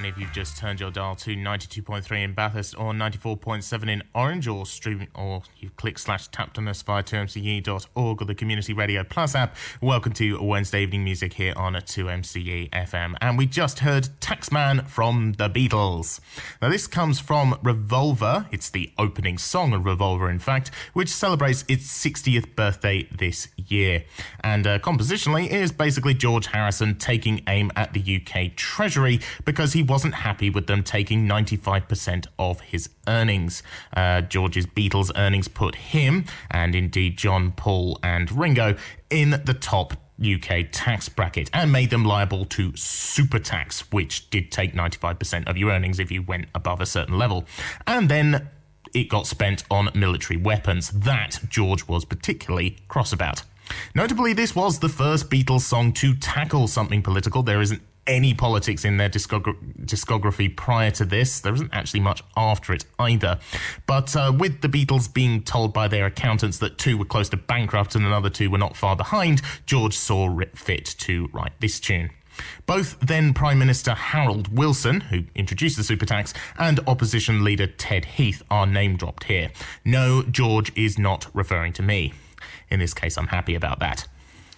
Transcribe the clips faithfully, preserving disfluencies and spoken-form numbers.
And if you've just turned your dial to ninety-two point three in Bathurst or ninety-four point seven in Orange, or streaming, or you've clicked slash tapped on us via two M C E dot org or the Community Radio Plus app, welcome to Wednesday Evening Music here on two M C E F M. And we just heard Taxman from the Beatles. Now this comes from Revolver. It's the opening song of Revolver, in fact, which celebrates its sixtieth birthday this year. And uh, compositionally, it is basically George Harrison taking aim at the U K Treasury because he wasn't happy with them taking ninety-five percent of his earnings. Uh, George's Beatles earnings put him, and indeed John, Paul and Ringo, in the top U K tax bracket and made them liable to super tax, which did take ninety-five percent of your earnings if you went above a certain level. And then it got spent on military weapons. That George was particularly cross about. Notably, this was the first Beatles song to tackle something political. There isn't any politics in their discogra- discography prior to this. There isn't actually much after it either. But uh, with the Beatles being told by their accountants that two were close to bankrupt and another two were not far behind, George saw fit to write this tune. Both then Prime Minister Harold Wilson, who introduced the super tax, and opposition leader Ted Heath are name-dropped here. No, George is not referring to me. In this case, I'm happy about that.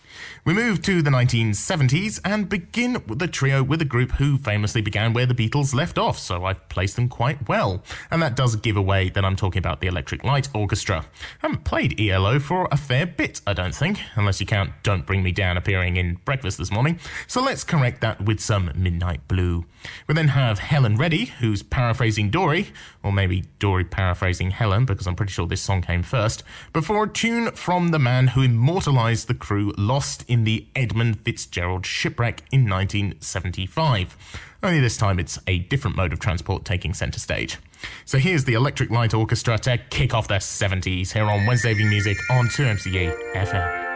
We move to the nineteen seventies and begin with the trio with a group who famously began where the Beatles left off, so I've placed them quite well. And that does give away that I'm talking about the Electric Light Orchestra. I haven't played E L O for a fair bit, I don't think, unless you count Don't Bring Me Down appearing in Breakfast this morning. So let's correct that with some Midnight Blue. We then have Helen Reddy, who's paraphrasing Dory, or maybe Dory paraphrasing Helen, because I'm pretty sure this song came first, before a tune from the man who immortalised the crew lost in the Edmund Fitzgerald shipwreck in nineteen seventy-five. Only this time it's a different mode of transport taking centre stage. So here's the Electric Light Orchestra to kick off the seventies here on Wednesday Evening Music on two M C E F M.